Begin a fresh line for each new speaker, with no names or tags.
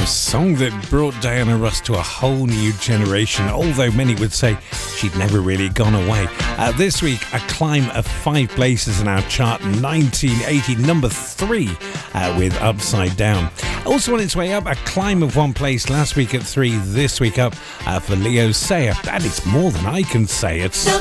A song that brought Diana Ross to a whole new generation, although many would say she'd never really gone away. This week, a climb of 5 places in our chart, 1980, number 3 with Upside Down. Also on its way up, a climb of 1 place last week at 3, this week up for Leo Sayer. That is more than I can say. It's